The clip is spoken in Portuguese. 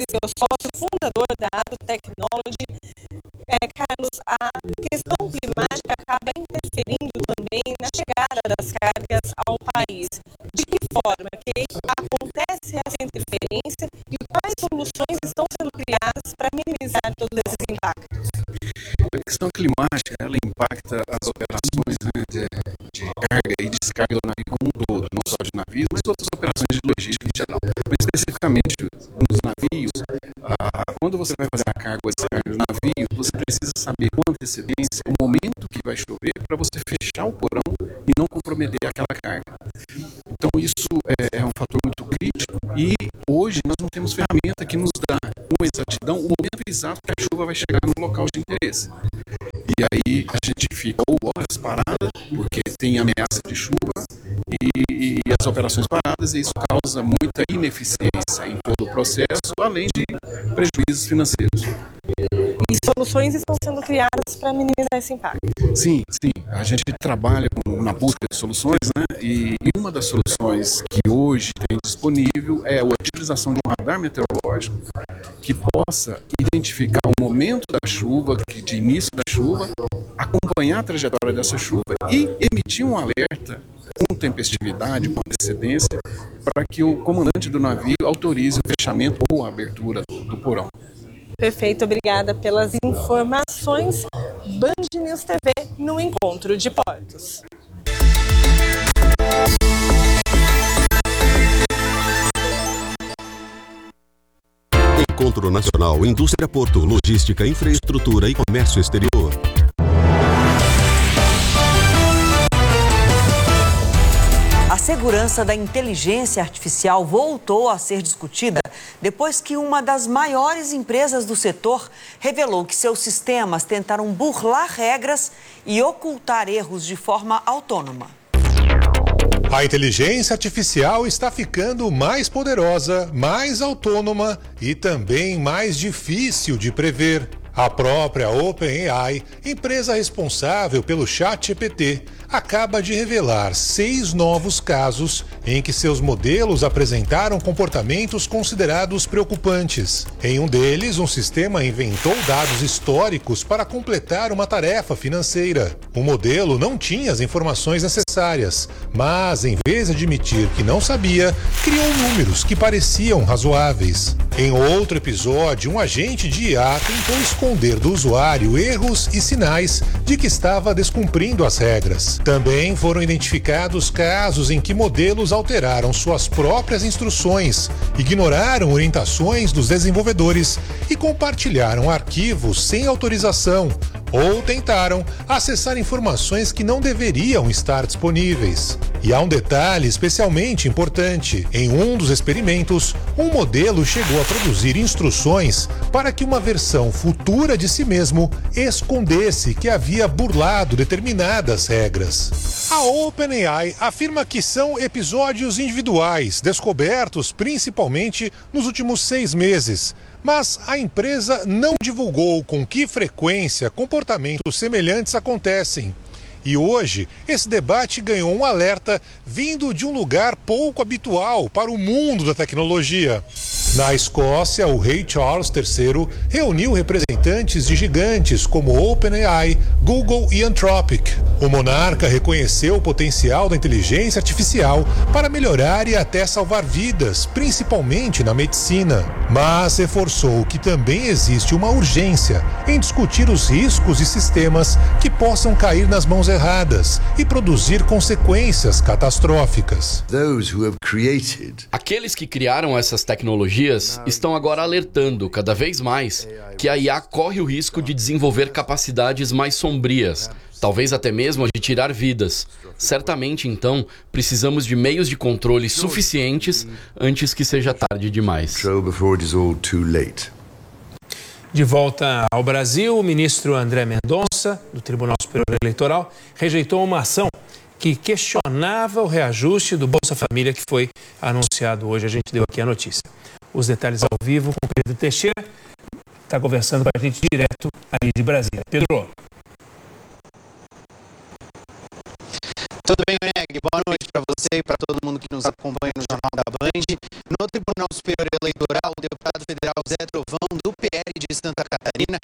que é o sócio fundador da Ado Technology. Carlos, a questão climática acaba interferindo também na chegada das cargas ao país. De que forma que acontece essa interferência e quais soluções estão sendo criadas para minimizar todos esses impactos? A questão climática, ela impacta as operações, né, de carga e descarga do navio como um todo, não só de navios, mas outras operações de logística em geral. Mas especificamente nos navios, quando você vai fazer a carga ou descarga do navio, você precisa saber com antecedência o momento que vai chover para você fechar o porão e não comprometer aquela carga. Então isso é um fator muito crítico e hoje nós não temos ferramenta que nos dá com exatidão o momento exato que a chuva vai chegar no local de interesse. E aí a gente fica ou horas parada, porque tem ameaça de chuva, e as operações paradas, e isso causa muita ineficiência em todo o processo, além de prejuízos financeiros. E soluções estão sendo criadas para minimizar esse impacto? Sim. A gente trabalha na busca de soluções, né? E uma das soluções que hoje tem disponível é a utilização de um radar meteorológico que possa identificar o momento da chuva, de início da chuva, acompanhar a trajetória dessa chuva e emitir um alerta com tempestividade, com antecedência, para que o comandante do navio autorize o fechamento ou a abertura do porão. Perfeito, obrigada pelas informações. Band News TV no Encontro de Portos. Encontro Nacional, Indústria Porto, Logística, Infraestrutura e Comércio Exterior. A segurança da inteligência artificial voltou a ser discutida depois que uma das maiores empresas do setor revelou que seus sistemas tentaram burlar regras e ocultar erros de forma autônoma. A inteligência artificial está ficando mais poderosa, mais autônoma e também mais difícil de prever. A própria OpenAI, empresa responsável pelo ChatGPT, acaba de revelar 6 novos casos em que seus modelos apresentaram comportamentos considerados preocupantes. Em um deles, um sistema inventou dados históricos para completar uma tarefa financeira. O modelo não tinha as informações necessárias, mas, em vez de admitir que não sabia, criou números que pareciam razoáveis. Em outro episódio, um agente de IA tentou esconder do usuário erros e sinais de que estava descumprindo as regras. Também foram identificados casos em que modelos alteraram suas próprias instruções, ignoraram orientações dos desenvolvedores e compartilharam arquivos sem autorização ou tentaram acessar informações que não deveriam estar disponíveis. E há um detalhe especialmente importante. Em um dos experimentos, um modelo chegou a produzir instruções para que uma versão futura de si mesmo escondesse que havia burlado determinadas regras. A OpenAI afirma que são episódios individuais, descobertos principalmente nos últimos 6 meses. Mas a empresa não divulgou com que frequência comportamentos semelhantes acontecem. E hoje, esse debate ganhou um alerta vindo de um lugar pouco habitual para o mundo da tecnologia. Na Escócia, o rei Charles III reuniu representantes de gigantes como OpenAI, Google e Anthropic. O monarca reconheceu o potencial da inteligência artificial para melhorar e até salvar vidas, principalmente na medicina. Mas reforçou que também existe uma urgência em discutir os riscos de sistemas que possam cair nas mãos erradas e produzir consequências catastróficas. Aqueles que criaram essas tecnologias estão agora alertando cada vez mais que a IA corre o risco de desenvolver capacidades mais sombrias, talvez até mesmo a de tirar vidas. Certamente, então, precisamos de meios de controle suficientes antes que seja tarde demais. De volta ao Brasil, o ministro André Mendonça, do Tribunal Superior Eleitoral, rejeitou uma ação que questionava o reajuste do Bolsa Família que foi anunciado hoje. A gente deu aqui a notícia. Os detalhes ao vivo com o Pedro Teixeira, está conversando com a gente direto ali de Brasília. Pedro. Tudo bem, Meg? Boa noite para você e para todo mundo que nos acompanha no Jornal da Band. No Tribunal Superior Eleitoral, o deputado federal Zé Trovão, do PL de Santa Catarina,